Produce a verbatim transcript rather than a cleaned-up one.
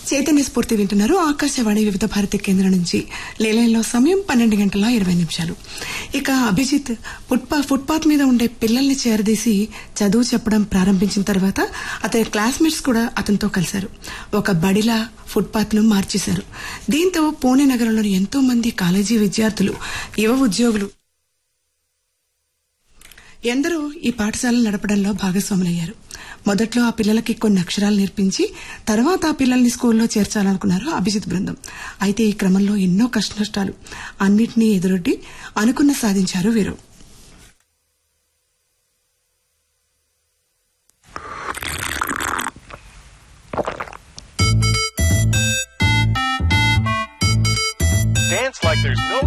చైతన్య స్ఫూర్తి వింటున్నారు ఆకాశవాణి వివిధ భారతి కేంద్రం నుంచి. లేలేలో సమయం పన్నెండు గంటల ఇరవై నిమిషాలు. ఇక అభిజిత్ ఫుట్పా ఫుట్పాత్ మీద ఉండే పిల్లల్ని చేరదీసి చదువు చెప్పడం ప్రారంభించిన తర్వాత అతని క్లాస్మేట్స్ కూడా అతనితో కలిశారు. ఒక బడిలా ఫుట్పాత్ ను మార్చేశారు. దీంతో పూణే నగరంలోని ఎంతో మంది కాలేజీ విద్యార్థులు, యువ ఉద్యోగులు ఎందరో ఈ పాఠశాలను నడపడంలో భాగస్వాములయ్యారు. మొదట్లో ఆ పిల్లలకి కొన్ని అక్షరాలు నేర్పించి తర్వాత ఆ పిల్లల్ని స్కూల్లో చేర్చాలనుకున్నారు అభిజిత్ బృందం. అయితే ఈ క్రమంలో ఎన్నో కష్టనష్టాలు అన్నింటినీ ఎదురొడ్డి అనుకున్న సాధించారు వీరు.